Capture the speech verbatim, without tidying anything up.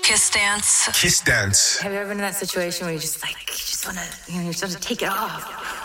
kiss dance? Kiss dance. Have you ever been in that situation where you just like, you just want to, you know, you just want to take it off?